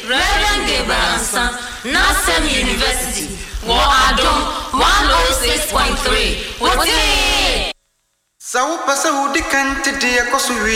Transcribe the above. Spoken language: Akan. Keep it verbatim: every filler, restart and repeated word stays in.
Reverend Gabriel Ansan, Nasem University, Wa Adom one oh six point three. What's it? Sao pasa udi kan te dia kosuwi